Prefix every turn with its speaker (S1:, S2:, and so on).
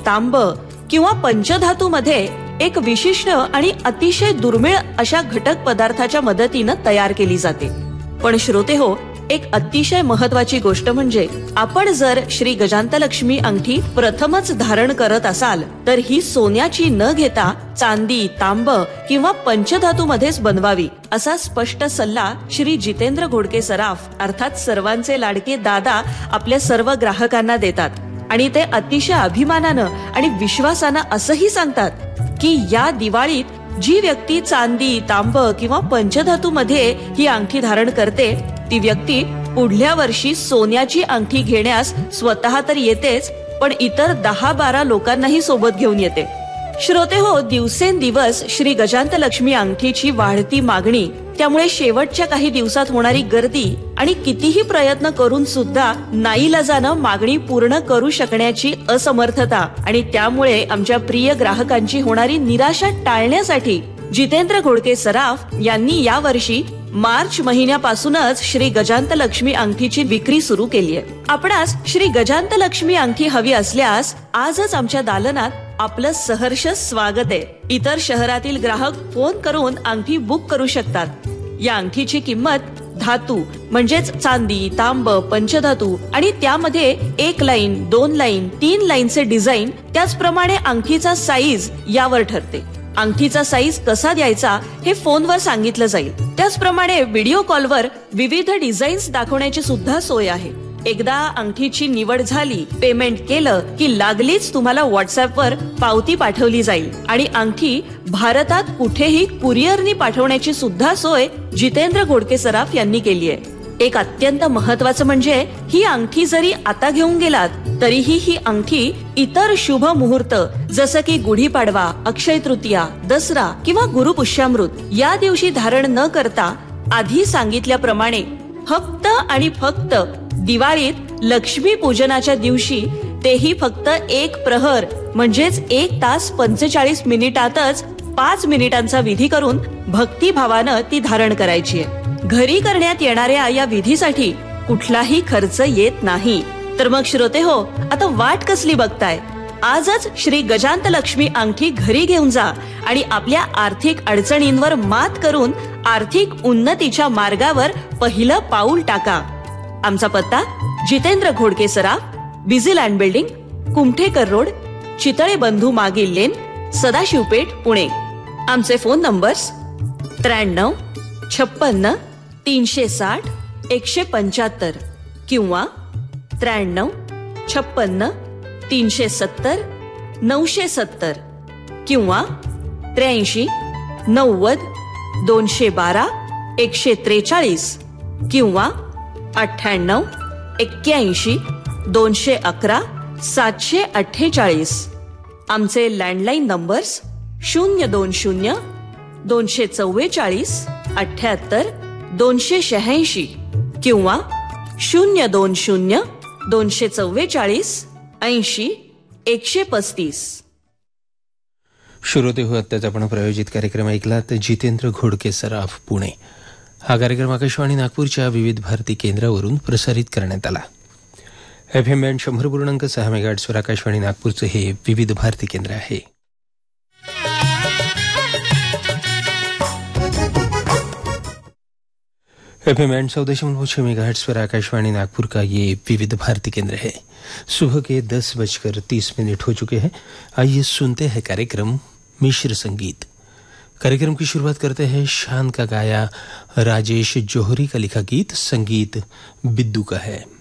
S1: तांब किंवा पंचधातूमध्ये एक विशिष्ट आणि अतिशय दुर्मिळ अशा घटक पदार्थाच्या मदतीनं तयार केली जाते. पण श्रोते हो, एक अतिशय महत्वाची गोष्ट म्हणजे आपण जर श्री गजांतलक्ष्मी अंगठी प्रथमच धारण करत असाल तर ही सोन्याची न घेता चांदी, तांब किंवा पंचधातूमध्येच बनवावी असा स्पष्ट सल्ला श्री जितेंद्र घोडके सराफ अर्थात सर्वांचे लाडके दादा आपल्या सर्व ग्राहकांना देतात. आणि ते अतिशय अभिमानानं आणि विश्वासानं असंही सांगतात की या दिवाळीत जी व्यक्ती चांदी, तांब किंवा पंचधातूमध्ये ही अंगठी धारण करते ती व्यक्ती पुढल्या वर्षी सोन्याची अंगठी घेण्यास स्वतः तर येतेच, पण इतर 10-12 लोकांनाही सोबत घेऊन येते. श्रोते हो, दिवसेंदिवस श्री गजांतलक्ष्मी अंगठीची वाढती मागणी, त्यामुळे शेवटच्या काही दिवसात होणारी गर्दी आणि कितीही प्रयत्न करून सुद्धा नाईलाजानं मागणी पूर्ण करू शकण्याची असमर्थता आणि त्यामुळे आमच्या प्रिय ग्राहकांची होणारी निराशा टाळण्यासाठी जितेंद्र घोडके सराफ यांनी यावर्षी मार्च महिन्यापासूनच श्री गजांतलक्ष्मी अंगठीची विक्री सुरू केली आहे. आपणास श्री गजांतलक्ष्मी अंगठी हवी असल्यास आजच आमच्या दालनात आपलं सहर्ष स्वागत आहे. इतर शहरातील ग्राहक फोन करून अंगठी बुक करू शकतात. या अंगठीची किंमत धातू म्हणजेच चांदी, तांब, पंचधातू आणि त्यामध्ये 1 लाईन, 2 लाईन, 3 लाईनचे डिझाईन, त्याचप्रमाणे अंगठीचा साईज यावर ठरते. अंगठीचा साईज कसा द्यायचा हे फोनवर सांगितलं जाईल. त्याचप्रमाणे व्हिडिओ कॉलवर विविध डिझाईन्स दाखवण्याची सुद्धा सोय आहे. एकदा अंगठीची निवड झाली, पेमेंट केलं की लागलीच तुम्हाला व्हॉट्सअपवर पावती पाठवली जाईल आणि अंगठी भारतात कुठेही कुरिअरनी पाठवण्याची सुद्धा सोय जितेंद्र घोडके सराफ यांनी केली आहे. एक अत्यंत महत्वाचं म्हणजे ही अंगठी जरी आता घेऊन गेलात तरीही ही अंगठी इतर शुभ मुहूर्त जसं की गुढीपाडवा, अक्षय तृतीया, दसरा किंवा गुरुपुष्यामृत या दिवशी धारण न करता आधी सांगितल्याप्रमाणे फक्त आणि फक्त दिवाळीत लक्ष्मी पूजनाच्या दिवशी, तेही फक्त 1 प्रहर म्हणजेच 1 तास 45 मिनिटातच 5 मिनिटांचा विधी करून भक्तिभावानं ती धारण करायची आहे. घरी करण्यात येणाऱ्या या विधीसाठी कुठलाही खर्च येत नाही. तर मग श्रोते हो, आता वाट कसली बघताय? आजच श्री गजांतलक्ष्मी अंगठी घरी घेऊन जा आणि आपल्या आर्थिक अडचणींवर मात करून आर्थिक उन्नतीच्या मार्गावर पहिलं पाऊल टाका. आमचा पत्ता जितेंद्र घोडके सराफ, Busyland building, Kumthekar road, Chitale बंधू मागील लेन, सदाशिवपेठ, पुणे. आमचे फोन नंबर्स 93 56 360 175 किंवा 93 56 370 970 किंवा 83 90 212 143 किंवा 98 81 211 748. आमचे लँडलाईन नंबर्स 020 244 78 286 किंवा 020 244 80 135.
S2: श्रोते हो, आत्ताच आपण प्रायोजित कार्यक्रम ऐकलात जितेंद्र घोडके सराफ, पुणे. हा कार्यक्रम आकाशवाणी नागपूरच्या विविध भारती केंद्रावरून प्रसारित करण्यात आला. FM बँड 100.6 मेगाहर्ट्झवर आकाशवाणी नागपूरचं हे विविध भारती केंद्र आहे. FM band 14.6 megahertz Akashvani Nagpur का ये विविध भारती केंद्र है. सुबह के 10:30 हो चुके हैं. आइए सुनते हैं कार्यक्रम मिश्र संगीत. कार्यक्रम की शुरुआत करते हैं शान का गाया राजेश जोहरी का लिखा गीत, संगीत बिद्दू का है.